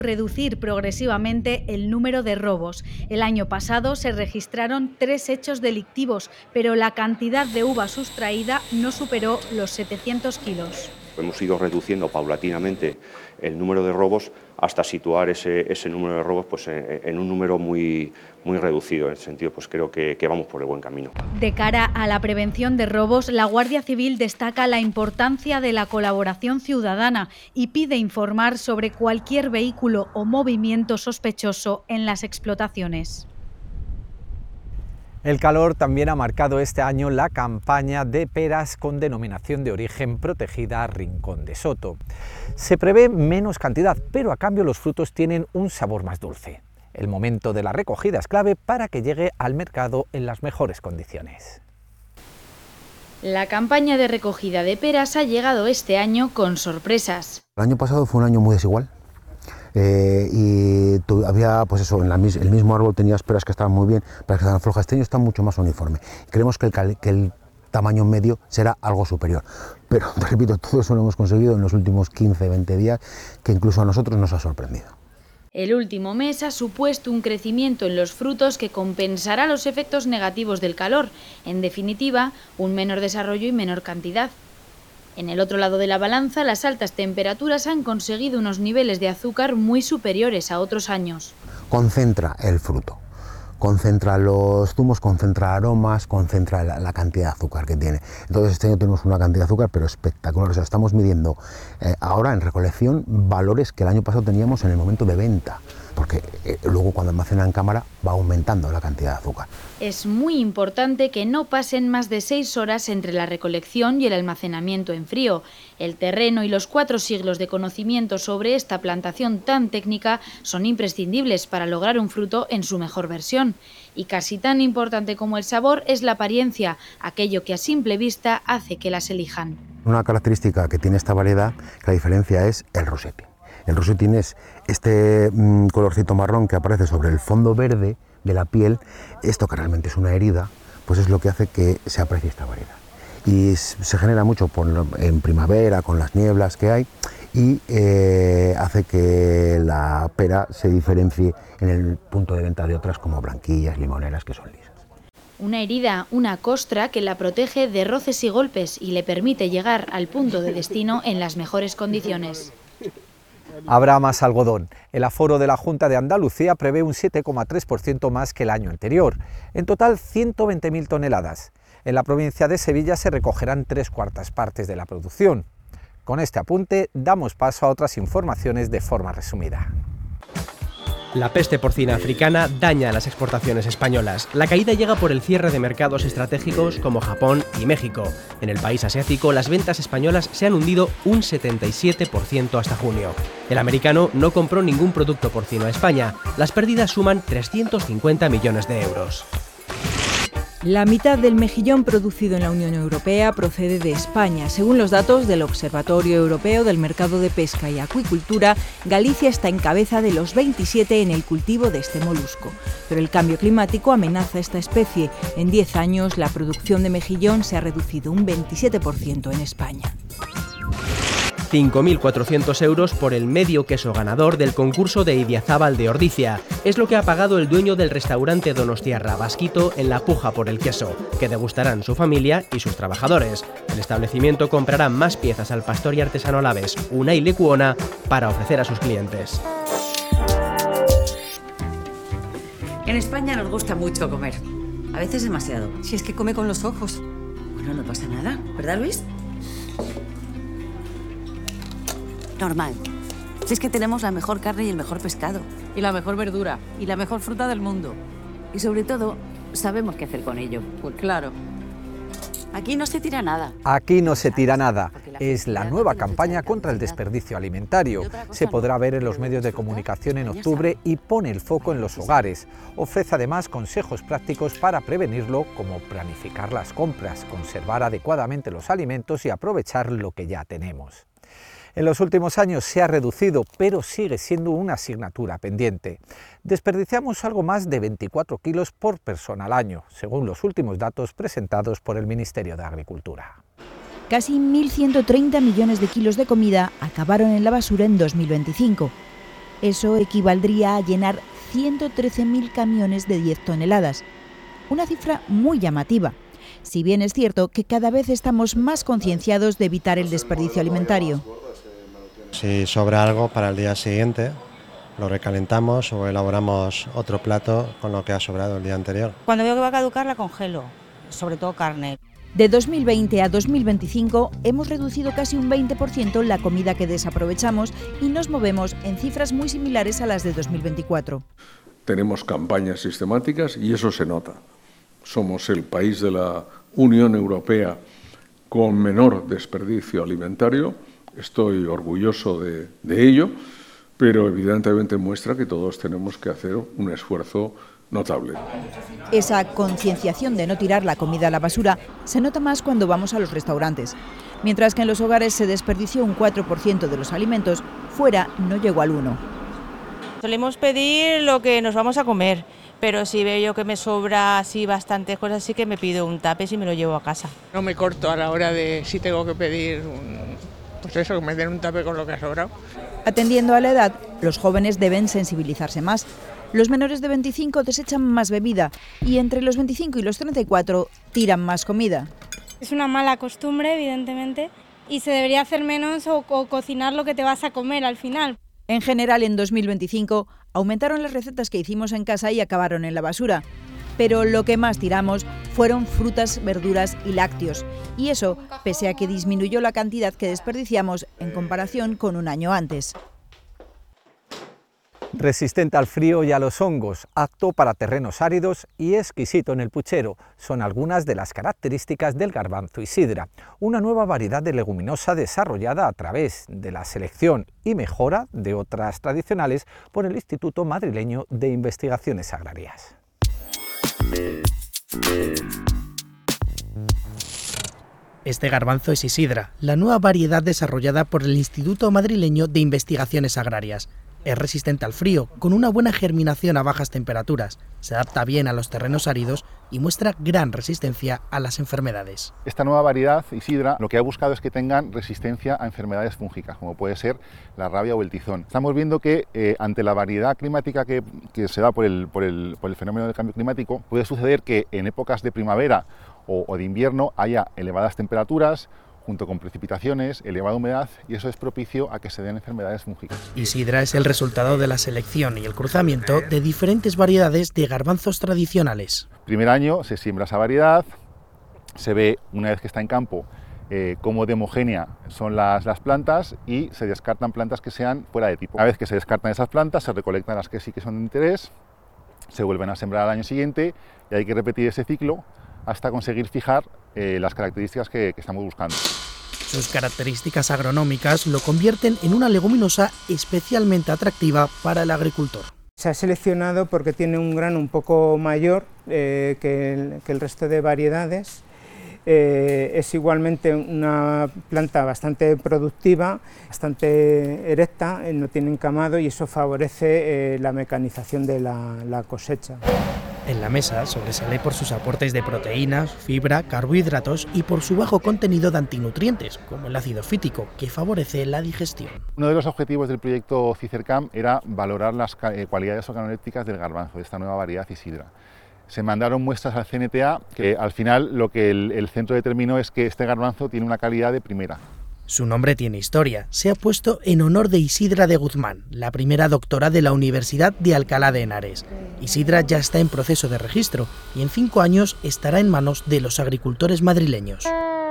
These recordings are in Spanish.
Reducir progresivamente el número de robos. El año pasado se registraron 3 hechos delictivos, pero la cantidad de uva sustraída no superó los 700 kilos. Hemos ido reduciendo paulatinamente el número de robos hasta situar ese número de robos pues, en un número muy reducido. En ese sentido, pues creo que vamos por el buen camino. De cara a la prevención de robos, la Guardia Civil destaca la importancia de la colaboración ciudadana y pide informar sobre cualquier vehículo o movimiento sospechoso en las explotaciones. El calor también ha marcado este año la campaña de peras con denominación de origen protegida Rincón de Soto. Se prevé menos cantidad, pero a cambio los frutos tienen un sabor más dulce. El momento de la recogida es clave para que llegue al mercado en las mejores condiciones. La campaña de recogida de peras ha llegado este año con sorpresas. El año pasado fue un año muy desigual. Y había, pues eso, en el mismo árbol tenías peras que estaban muy bien, peras que estaban flojas. Este año está mucho más uniforme. Creemos que el tamaño medio será algo superior. Pero, repito, todo eso lo hemos conseguido en los últimos 15-20 días, que incluso a nosotros nos ha sorprendido. El último mes ha supuesto un crecimiento en los frutos que compensará los efectos negativos del calor. En definitiva, un menor desarrollo y menor cantidad. En el otro lado de la balanza, las altas temperaturas han conseguido unos niveles de azúcar muy superiores a otros años. Concentra el fruto, concentra los zumos, concentra aromas, concentra la cantidad de azúcar que tiene. Entonces este año tenemos una cantidad de azúcar pero espectacular. O sea, estamos midiendo ahora en recolección valores que el año pasado teníamos en el momento de venta, porque luego cuando almacena en cámara va aumentando la cantidad de azúcar. Es muy importante que no pasen más de 6 horas entre la recolección y el almacenamiento en frío. El terreno y los 4 siglos de conocimiento sobre esta plantación tan técnica son imprescindibles para lograr un fruto en su mejor versión. Y casi tan importante como el sabor es la apariencia, aquello que a simple vista hace que las elijan. Una característica que tiene esta variedad, que la diferencia es el rosetting. El rosetting es este colorcito marrón que aparece sobre el fondo verde de la piel. Esto, que realmente es una herida, pues es lo que hace que se aprecie esta variedad. Y se genera mucho en primavera, con las nieblas que hay, y hace que la pera se diferencie en el punto de venta de otras como branquillas, limoneras, que son lisas. Una herida, una costra que la protege de roces y golpes y le permite llegar al punto de destino en las mejores condiciones. Habrá más algodón. El aforo de la Junta de Andalucía prevé un 7,3% más que el año anterior. En total, 120.000 toneladas. En la provincia de Sevilla se recogerán 3/4 partes de la producción. Con este apunte, damos paso a otras informaciones de forma resumida. La peste porcina africana daña las exportaciones españolas. La caída llega por el cierre de mercados estratégicos como Japón y México. En el país asiático, las ventas españolas se han hundido un 77% hasta junio. El americano no compró ningún producto porcino a España. Las pérdidas suman 350 millones de euros. La mitad del mejillón producido en la Unión Europea procede de España. Según los datos del Observatorio Europeo del Mercado de Pesca y Acuicultura, Galicia está en cabeza de los 27 en el cultivo de este molusco. Pero el cambio climático amenaza esta especie. En 10 años, la producción de mejillón se ha reducido un 27% en España. 5.400 euros por el medio queso ganador del concurso de Idiazábal de Ordizia. Es lo que ha pagado el dueño del restaurante Donostiarra Basquito en la puja por el queso, que degustarán su familia y sus trabajadores. El establecimiento comprará más piezas al pastor y artesano alaves Unai Lecuona para ofrecer a sus clientes. En España nos gusta mucho comer. A veces demasiado. Si es que come con los ojos. Bueno, no pasa nada, ¿verdad, Luis? Normal. Si es que tenemos la mejor carne y el mejor pescado. Y la mejor verdura. Y la mejor fruta del mundo. Y sobre todo, sabemos qué hacer con ello. Pues claro. Aquí no se tira nada. Aquí no se tira nada. Es la nueva campaña contra el desperdicio alimentario. Se podrá ver en los medios de comunicación en octubre y pone el foco en los hogares. Ofrece además consejos prácticos para prevenirlo, como planificar las compras, conservar adecuadamente los alimentos y aprovechar lo que ya tenemos. En los últimos años se ha reducido, pero sigue siendo una asignatura pendiente. Desperdiciamos algo más de 24 kilos por persona al año, según los últimos datos presentados por el Ministerio de Agricultura. Casi 1.130 millones de kilos de comida acabaron en la basura en 2025. Eso equivaldría a llenar 113.000 camiones de 10 toneladas. Una cifra muy llamativa, si bien es cierto que cada vez estamos más concienciados de evitar el desperdicio alimentario. Si sobra algo para el día siguiente, lo recalentamos o elaboramos otro plato con lo que ha sobrado el día anterior. Cuando veo que va a caducar la congelo, sobre todo carne. De 2020 a 2025 hemos reducido casi un 20% la comida que desaprovechamos y nos movemos en cifras muy similares a las de 2024. Tenemos campañas sistemáticas y eso se nota. Somos el país de la Unión Europea con menor desperdicio alimentario. Estoy orgulloso de ello, pero evidentemente muestra que todos tenemos que hacer un esfuerzo notable. Esa concienciación de no tirar la comida a la basura se nota más cuando vamos a los restaurantes. Mientras que en los hogares se desperdició un 4% de los alimentos, fuera no llegó al 1%. Solemos pedir lo que nos vamos a comer, pero si veo yo que me sobra así bastantes cosas, sí que me pido un tupper y me lo llevo a casa. No me corto a la hora de si tengo que pedir pues eso, que me den un tupper con lo que ha sobrado. Atendiendo a la edad, los jóvenes deben sensibilizarse más. Los menores de 25 desechan más bebida y entre los 25 y los 34 tiran más comida. Es una mala costumbre, evidentemente, y se debería hacer menos o cocinar lo que te vas a comer al final. En general, en 2025 aumentaron las recetas que hicimos en casa y acabaron en la basura. Pero lo que más tiramos fueron frutas, verduras y lácteos. Y eso, pese a que disminuyó la cantidad que desperdiciamos en comparación con un año antes. Resistente al frío y a los hongos, apto para terrenos áridos y exquisito en el puchero, son algunas de las características del garbanzo Isidra, una nueva variedad de leguminosa desarrollada a través de la selección y mejora de otras tradicionales por el Instituto Madrileño de Investigaciones Agrarias. Este garbanzo es Isidra, la nueva variedad desarrollada por el Instituto Madrileño de Investigaciones Agrarias. Es resistente al frío, con una buena germinación a bajas temperaturas, se adapta bien a los terrenos áridos y muestra gran resistencia a las enfermedades. Esta nueva variedad, Isidra, lo que ha buscado es que tengan resistencia a enfermedades fúngicas, como puede ser la rabia o el tizón. Estamos viendo que ante la variedad climática que se da por el fenómeno del cambio climático, puede suceder que en épocas de primavera o de invierno haya elevadas temperaturas, junto con precipitaciones, elevada humedad, y eso es propicio a que se den enfermedades fúngicas. Isidra es el resultado de la selección y el cruzamiento de diferentes variedades de garbanzos tradicionales. Primer año se siembra esa variedad, se ve una vez que está en campo cómo de homogénea son las plantas y se descartan plantas que sean fuera de tipo. Una vez que se descartan esas plantas, se recolectan las que sí que son de interés, se vuelven a sembrar al año siguiente y hay que repetir ese ciclo hasta conseguir fijar las características que estamos buscando. Sus características agronómicas lo convierten en una leguminosa especialmente atractiva para el agricultor. Se ha seleccionado porque tiene un grano un poco mayor que el resto de variedades. Es igualmente una planta bastante productiva, bastante erecta, no tiene encamado y eso favorece la mecanización de la cosecha. En la mesa sobresale por sus aportes de proteínas, fibra, carbohidratos y por su bajo contenido de antinutrientes, como el ácido fítico, que favorece la digestión. Uno de los objetivos del proyecto Cicercam era valorar las cualidades organolépticas del garbanzo, de esta nueva variedad Isidra. Se mandaron muestras al CNTA, que al final lo que el centro determinó es que este garbanzo tiene una calidad de primera. Su nombre tiene historia, se ha puesto en honor de Isidra de Guzmán, la primera doctora de la Universidad de Alcalá de Henares. Isidra ya está en proceso de registro y en 5 años estará en manos de los agricultores madrileños.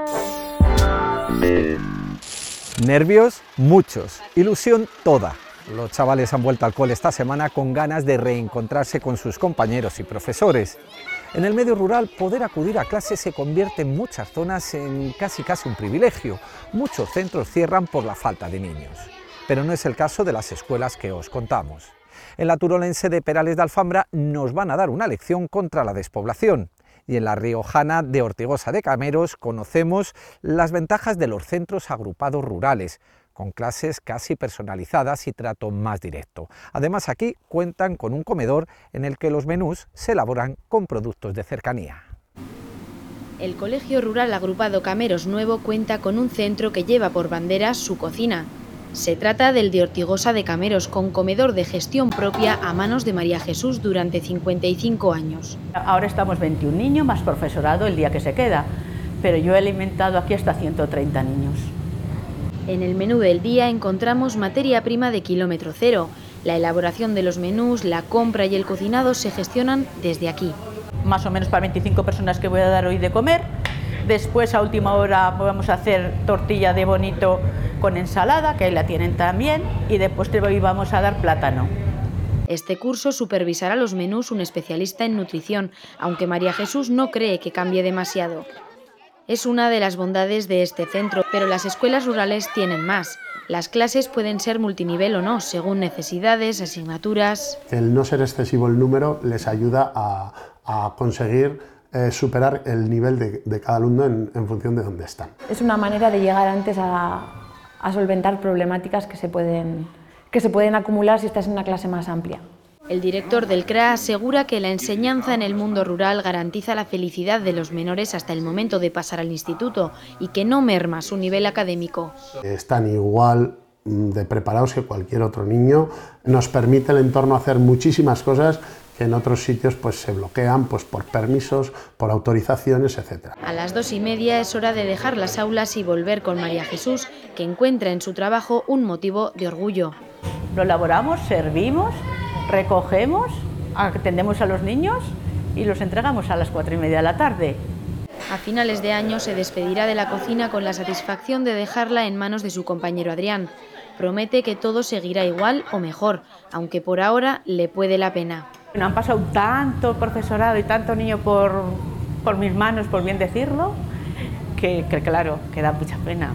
Nervios, muchos. Ilusión, toda. Los chavales han vuelto al cole esta semana con ganas de reencontrarse con sus compañeros y profesores. En el medio rural, poder acudir a clase se convierte en muchas zonas en casi un privilegio. Muchos centros cierran por la falta de niños. Pero no es el caso de las escuelas que os contamos. En la turolense de Perales de Alfambra nos van a dar una lección contra la despoblación. Y en la riojana de Ortigosa de Cameros conocemos las ventajas de los centros agrupados rurales, con clases casi personalizadas y trato más directo. Además, aquí cuentan con un comedor en el que los menús se elaboran con productos de cercanía. El Colegio Rural Agrupado Cameros Nuevo cuenta con un centro que lleva por bandera su cocina. Se trata del de Ortigosa de Cameros, con comedor de gestión propia a manos de María Jesús durante 55 años. Ahora estamos 21 niños más profesorado el día que se queda, pero yo he alimentado aquí hasta 130 niños. En el menú del día encontramos materia prima de kilómetro cero. La elaboración de los menús, la compra y el cocinado se gestionan desde aquí. Más o menos para 25 personas que voy a dar hoy de comer. Después a última hora vamos a hacer tortilla de bonito con ensalada, que ahí la tienen también, y de postre hoy vamos a dar plátano. Este curso supervisará los menús un especialista en nutrición, aunque María Jesús no cree que cambie demasiado. Es una de las bondades de este centro, pero las escuelas rurales tienen más. Las clases pueden ser multinivel o no, según necesidades, asignaturas. El no ser excesivo el número les ayuda a conseguir superar el nivel de cada alumno en función de dónde están. Es una manera de llegar antes a solventar problemáticas que se pueden acumular si estás en una clase más amplia. El director del CRA asegura que la enseñanza en el mundo rural garantiza la felicidad de los menores hasta el momento de pasar al instituto y que no merma su nivel académico. Están igual de preparados que cualquier otro niño. Nos permite el entorno hacer muchísimas cosas que en otros sitios pues, se bloquean pues, por permisos, por autorizaciones, etc. A las 2:30 es hora de dejar las aulas y volver con María Jesús, que encuentra en su trabajo un motivo de orgullo. Lo elaboramos, servimos, recogemos, atendemos a los niños y los entregamos a las 4:30 de la tarde. A finales de año se despedirá de la cocina con la satisfacción de dejarla en manos de su compañero Adrián. Promete que todo seguirá igual o mejor, aunque por ahora le puede la pena. Han pasado tanto profesorado y tanto niño por mis manos, por bien decirlo, que claro, que da mucha pena.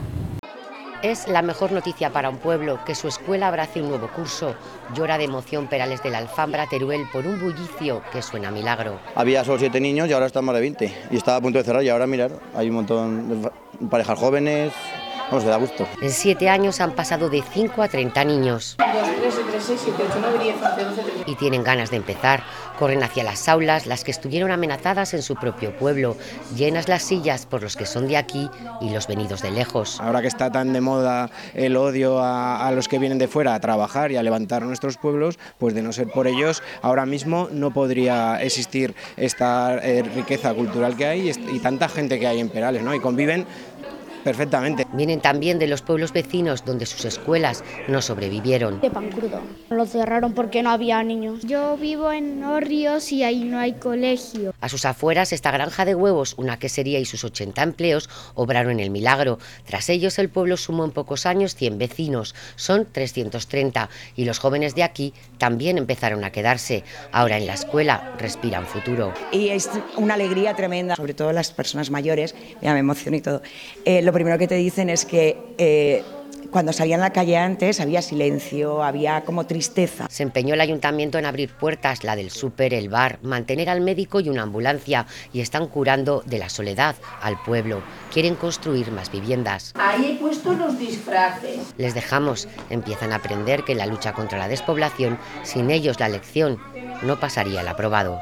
Es la mejor noticia para un pueblo que su escuela abrace un nuevo curso. Llora de emoción Perales de la Alfambra, Teruel, por un bullicio que suena a milagro. Había solo 7 niños y ahora están más de 20. Y estaba a punto de cerrar y ahora mirar, hay un montón de parejas jóvenes. Vamos, que da gusto. En 7 años han pasado de 5 a 30 niños. 2, 3, 6, 7, 8, 9, 10, 11, 12, 13. Y tienen ganas de empezar. Corren hacia las aulas, las que estuvieron amenazadas en su propio pueblo. Llenas las sillas por los que son de aquí y los venidos de lejos. Ahora que está tan de moda el odio a los que vienen de fuera a trabajar y a levantar nuestros pueblos, pues de no ser por ellos, ahora mismo no podría existir esta riqueza cultural que hay y tanta gente que hay en Perales, ¿no? Y conviven perfectamente. Vienen también de los pueblos vecinos donde sus escuelas no sobrevivieron. De Pancrudo. Lo cerraron porque no había niños. Yo vivo en Orrios y ahí no hay colegio. A sus afueras, esta granja de huevos, una quesería y sus 80 empleos obraron el milagro. Tras ellos, el pueblo sumó en pocos años 100 vecinos. Son 330 y los jóvenes de aquí también empezaron a quedarse. Ahora en la escuela respiran futuro. Y es una alegría tremenda, sobre todo las personas mayores. Mira, me emociono y todo. Lo primero que te dicen es que cuando salían a la calle antes había silencio, había como tristeza. Se empeñó el ayuntamiento en abrir puertas, la del súper, el bar, mantener al médico y una ambulancia, y están curando de la soledad al pueblo. Quieren construir más viviendas. Ahí he puesto los disfraces. Les dejamos, empiezan a aprender que en la lucha contra la despoblación, sin ellos la lección no pasaría el aprobado.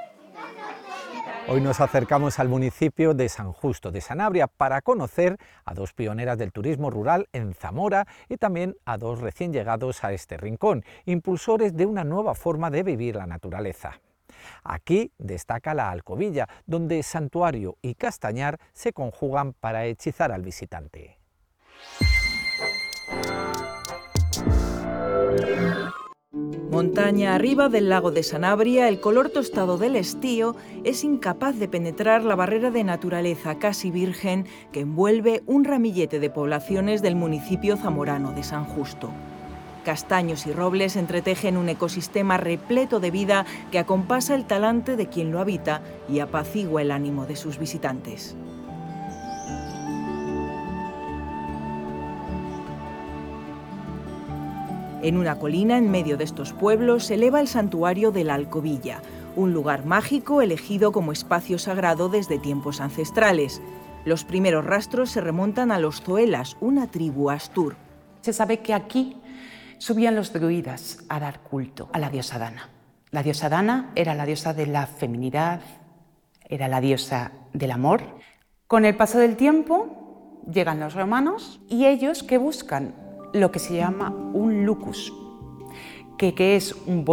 Hoy nos acercamos al municipio de San Justo de Sanabria para conocer a 2 pioneras del turismo rural en Zamora y también a 2 recién llegados a este rincón, impulsores de una nueva forma de vivir la naturaleza. Aquí destaca la Alcobilla, donde santuario y castañar se conjugan para hechizar al visitante. Montaña arriba del lago de Sanabria, el color tostado del estío es incapaz de penetrar la barrera de naturaleza casi virgen que envuelve un ramillete de poblaciones del municipio zamorano de San Justo. Castaños y robles entretejen un ecosistema repleto de vida que acompasa el talante de quien lo habita y apacigua el ánimo de sus visitantes. En una colina en medio de estos pueblos se eleva el santuario de la Alcobilla, un lugar mágico elegido como espacio sagrado desde tiempos ancestrales. Los primeros rastros se remontan a los Zoelas, una tribu astur. Se sabe que aquí subían los druidas a dar culto a la diosa Dana. La diosa Dana era la diosa de la feminidad, era la diosa del amor. Con el paso del tiempo llegan los romanos y ellos, ¿qué buscan? lo que se llama un lucus, que es un